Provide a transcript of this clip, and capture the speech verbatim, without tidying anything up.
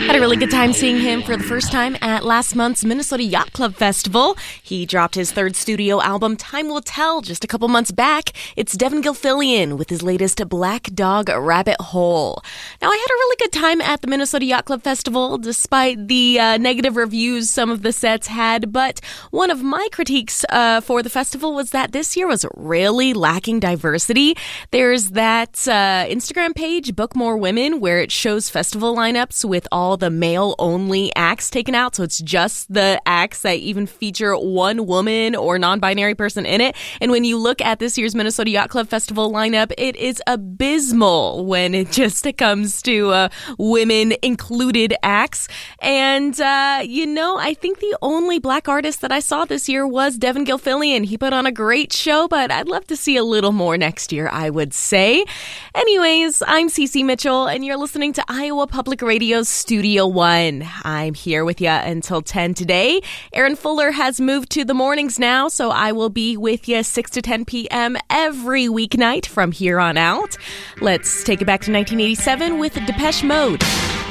Had a really good time seeing him for the first time at last month's Minnesota Yacht Club Festival. He dropped his third studio album, Time Will Tell, just a couple months back. It's Devin Gilfillian with his latest Black Dog Rabbit Hole. Now, I had a really good time at the Minnesota Yacht Club Festival, despite the uh, negative reviews some of the sets had. But one of my critiques uh, for the festival was that this year was really lacking diversity. There's that uh, Instagram page, Book More Women, where it shows festival lineups with all the male-only acts taken out, so it's just the acts that even feature one woman or non-binary person in it. And when you look at this year's Minnesota Yacht Club Festival lineup, it is abysmal when it just comes to uh, women-included acts. And, uh, you know, I think the only black artist that I saw this year was Devin Gilfillian. He put on a great show, but I'd love to see a little more next year, I would say. Anyways, I'm Cece Mitchell, and you're listening to Iowa Public Radio's Studio One. I'm here with you until ten today. Aaron Fuller has moved to the mornings now, so I will be with you six to ten p.m. every weeknight from here on out. Let's take it back to nineteen eighty-seven with Depeche Mode.